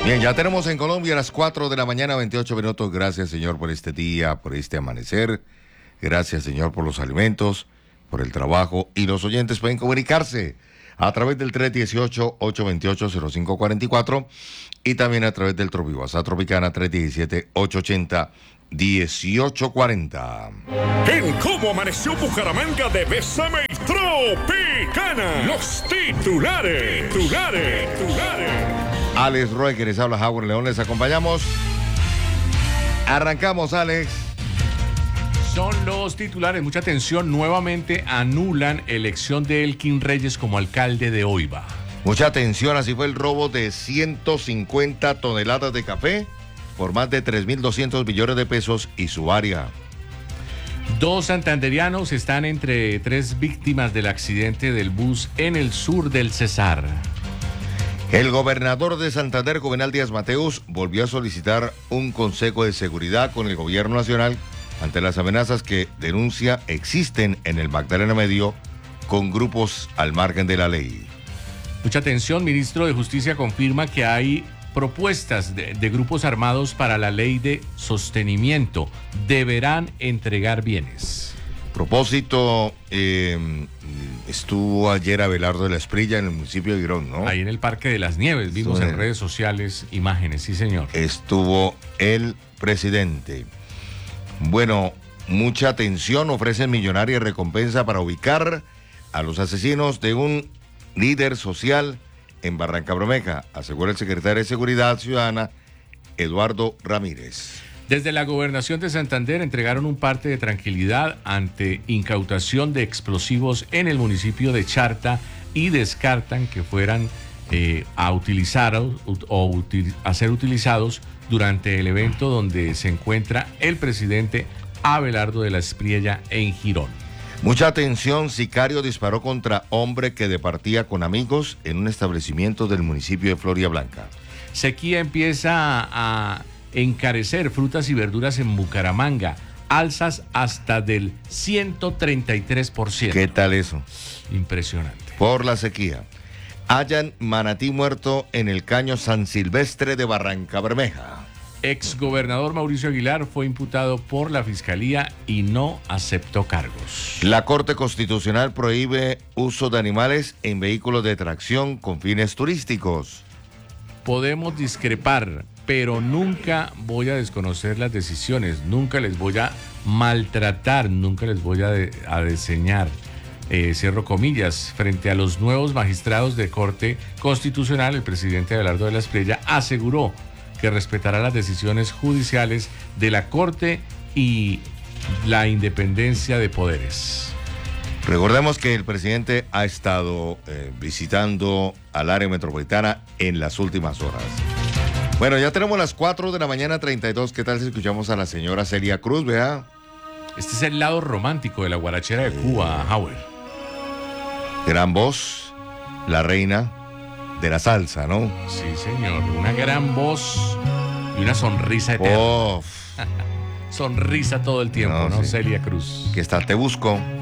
Bien, ya tenemos en Colombia las 4 de la mañana, 28 minutos. Gracias, Señor, por este día, por este amanecer. Gracias, Señor, por los alimentos, por el trabajo. Y los oyentes pueden comunicarse a través del 318-828-0544 y también a través del WhatsApp Tropicana 317-880-1840. En Cómo Amaneció Bucaramanga de Bésame y Tropicana. Los titulares. Alex Roy, que les habla, Howard León, les acompañamos. Arrancamos, Alex. Son los titulares, mucha atención, nuevamente anulan elección de Elkin Reyes como alcalde de Oiba. Mucha atención, así fue el robo de 150 toneladas de café por más de 3.200 millones de pesos y su área. 2 santanderianos están entre 3 víctimas del accidente del bus en el sur del Cesar. El gobernador de Santander, Juvenal Díaz Mateus, volvió a solicitar un consejo de seguridad con el gobierno nacional ante las amenazas que denuncia existen en el Magdalena Medio con grupos al margen de la ley. Mucha atención, ministro de Justicia confirma que hay propuestas de grupos armados para la ley de sostenimiento. Deberán entregar bienes. Propósito, estuvo ayer Abelardo de la Espriella en el municipio de Girón, ¿no? Ahí en el Parque de las Nieves, vimos en redes sociales imágenes, sí señor. Estuvo el presidente. Bueno, mucha atención, ofrecen millonaria recompensa para ubicar a los asesinos de un líder social en Barrancabermeja, asegura el secretario de Seguridad Ciudadana, Eduardo Ramírez. Desde la Gobernación de Santander entregaron un parte de tranquilidad ante incautación de explosivos en el municipio de Charta y descartan que fueran a ser utilizados durante el evento donde se encuentra el presidente Abelardo de la Espriella en Girón. Mucha atención, sicario disparó contra hombre que departía con amigos en un establecimiento del municipio de Floridablanca. Sequía empieza a encarecer frutas y verduras en Bucaramanga, alzas hasta del 133%. ¿Qué tal eso? Impresionante. Por la sequía. Hallan manatí muerto en el caño San Silvestre de Barrancabermeja. Exgobernador Mauricio Aguilar fue imputado por la Fiscalía y no aceptó cargos. La Corte Constitucional prohíbe uso de animales en vehículos de tracción con fines turísticos. Podemos discrepar, pero nunca voy a desconocer las decisiones, nunca les voy a maltratar, nunca les voy a diseñar, cierro comillas, frente a los nuevos magistrados de Corte Constitucional. El presidente Abelardo de la Espriella aseguró que respetará las decisiones judiciales de la Corte y la independencia de poderes. Recordemos que el presidente ha estado visitando al área metropolitana en las últimas horas. Bueno, ya tenemos las 4 de la mañana 32. ¿Qué tal si escuchamos a la señora Celia Cruz, vea? Este es el lado romántico de la guarachera de Cuba, Howard. Gran voz, la reina de la salsa, ¿no? Sí, señor. Una gran voz y una sonrisa eterna. Oh. Sonrisa todo el tiempo, ¿no? Sí. Celia Cruz. Que está, te busco.